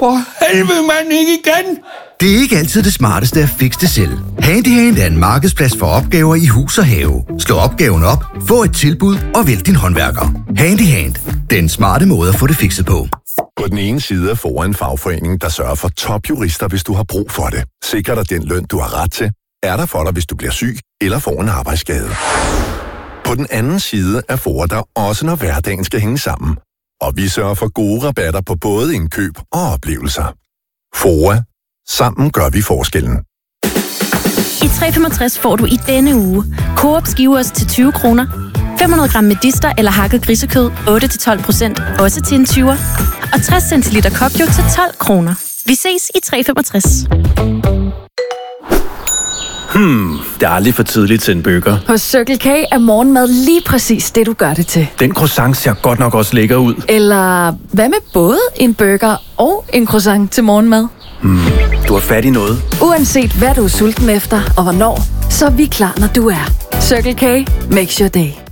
for helvede, mand, ikke igen! Det er ikke altid det smarteste at fikse det selv. Handyhand er en markedsplads for opgaver i hus og have. Slå opgaven op, få et tilbud og vælg din håndværker. Handyhand. Den smarte måde at få det fikset på. På den ene side er FOA en fagforening, der sørger for topjurister, hvis du har brug for det. Sikrer dig den løn, du har ret til. Er der for dig, hvis du bliver syg eller får en arbejdsskade. På den anden side er FOA der også, når hverdagen skal hænge sammen. Og vi sørger for gode rabatter på både indkøb og oplevelser. FOA. Sammen gør vi forskellen. I 365 får du i denne uge Coop Skivers til 20 kroner, 500 gram medister eller hakket grisekød 8-12%, også til en 20'er, og 60 centiliter Kopjo til 12 kroner. Vi ses i 365. Det er aldrig for tidligt til en burger. Hos Circle K er morgenmad lige præcis det, du gør det til. Den croissant ser godt nok også lækker ud. Eller hvad med både en burger og en croissant til morgenmad? Du har fat i noget. Uanset hvad du er sulten efter og hvornår, så er vi klar, når du er. Circle K makes your day.